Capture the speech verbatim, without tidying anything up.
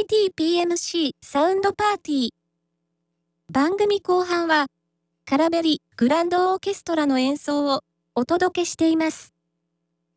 ティーピーエムシー サウンドパーティー。番組後半は、カラベリグランドオーケストラの演奏をお届けしています。